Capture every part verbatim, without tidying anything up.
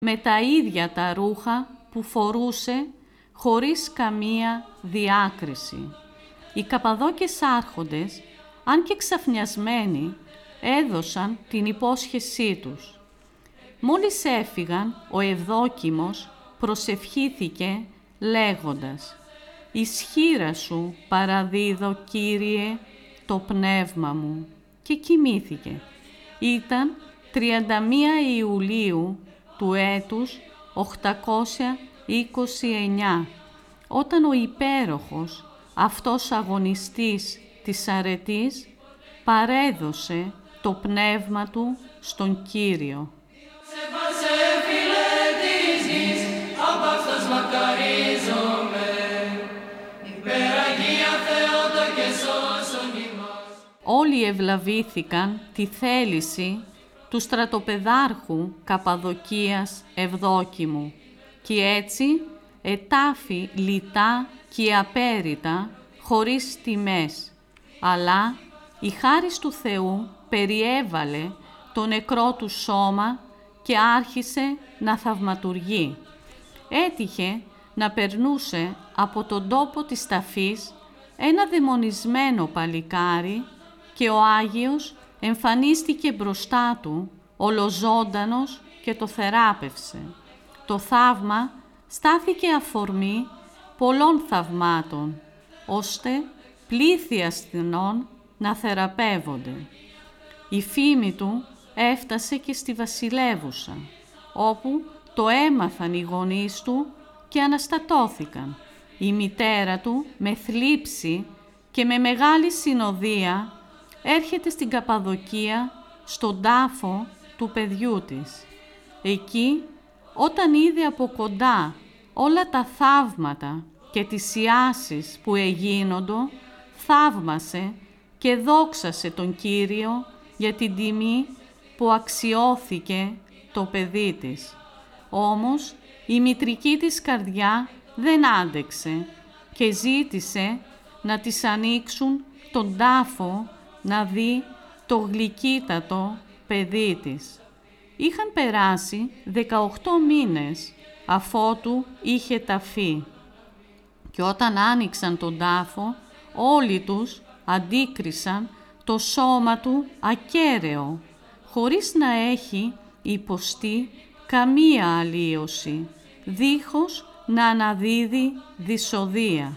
με τα ίδια τα ρούχα που φορούσε χωρίς καμία διάκριση. Οι Καπαδόκες άρχοντες, αν και ξαφνιασμένοι, έδωσαν την υπόσχεσή τους. Μόλις έφυγαν, ο Ευδόκιμος προσευχήθηκε λέγοντας «Εις χείρα σου παραδίδω, Κύριε, το πνεύμα μου» και κοιμήθηκε. Ήταν τριάντα μία Ιουλίου του έτους οκτακόσια είκοσι εννιά, όταν ο υπέροχος αυτός αγωνιστής της αρετής παρέδωσε το πνεύμα του στον Κύριο. Όλοι ευλαβήθηκαν τη θέληση του στρατοπεδάρχου Καπαδοκίας Ευδόκιμου και έτσι ετάφη λιτά και απέριτα χωρίς τιμές, αλλά η χάρις του Θεού περιέβαλε το νεκρό του σώμα και άρχισε να θαυματουργεί. Έτυχε να περνούσε από τον τόπο της ταφής ένα δαιμονισμένο παλικάρι και ο Άγιος εμφανίστηκε μπροστά του, ολοζώντανος, και το θεράπευσε. Το θαύμα στάθηκε αφορμή πολλών θαυμάτων, ώστε πλήθη ασθενών να θεραπεύονται. Η φήμη του έφτασε και στη βασιλεύουσα, όπου το έμαθαν οι γονείς του και αναστατώθηκαν. Η μητέρα του, με θλίψη και με μεγάλη συνοδεία, έρχεται στην Καπαδοκία, στον τάφο του παιδιού της. Εκεί, όταν είδε από κοντά όλα τα θαύματα και τις ιάσεις που εγίνοντο, θαύμασε και δόξασε τον Κύριο για την τιμή που αξιώθηκε το παιδί της. Όμως, η μητρική της καρδιά δεν άντεξε και ζήτησε να της ανοίξουν τον τάφο να δει το γλυκύτατο παιδί της. Είχαν περάσει δεκαοκτώ μήνες αφότου είχε ταφεί και όταν άνοιξαν τον τάφο όλοι τους αντίκρισαν το σώμα του ακέραιο, χωρίς να έχει υποστεί καμία αλλίωση, δίχως να αναδίδει δυσοδεία.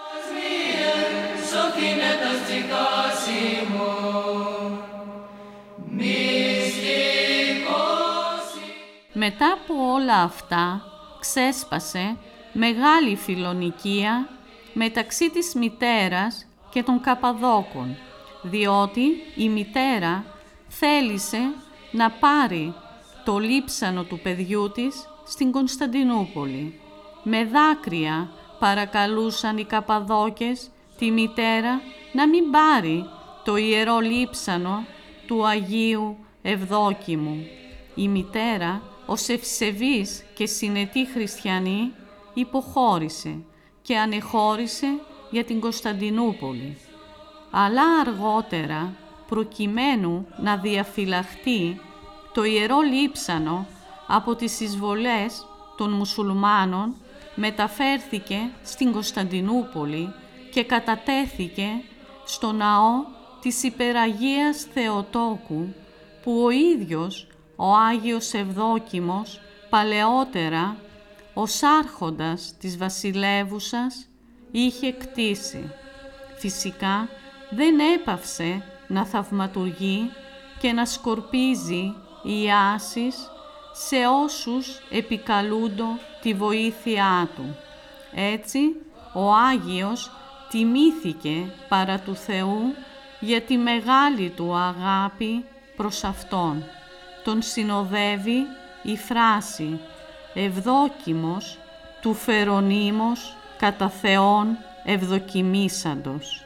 Μετά από όλα αυτά ξέσπασε μεγάλη φιλονικία μεταξύ της μητέρας και των Καπαδόκων, διότι η μητέρα θέλησε να πάρει το λείψανο του παιδιού της στην Κωνσταντινούπολη. Με δάκρυα παρακαλούσαν οι Καπαδόκες τη μητέρα να μην πάρει το ιερό λείψανο του Αγίου Ευδόκιμου. Η μητέρα, ως ευσεβής και συνετή χριστιανή, υποχώρησε και ανεχώρησε για την Κωνσταντινούπολη. Αλλά αργότερα, προκειμένου να διαφυλαχτεί το ιερό λείψανο από τις εισβολές των μουσουλμάνων, μεταφέρθηκε στην Κωνσταντινούπολη και κατατέθηκε στο ναό της Υπεραγίας Θεοτόκου, που ο ίδιος ο Άγιος Ευδόκιμος παλαιότερα ως άρχοντας της βασιλεύουσας είχε κτίσει. Φυσικά δεν έπαυσε να θαυματουργεί και να σκορπίζει ιάσεις σε όσους επικαλούντο τη βοήθειά του. Έτσι, ο Άγιος τιμήθηκε παρά του Θεού για τη μεγάλη του αγάπη προς Αυτόν. Τον συνοδεύει η φράση «Ευδόκιμος του Φερονίμος κατά Θεόν ευδοκιμήσαντος».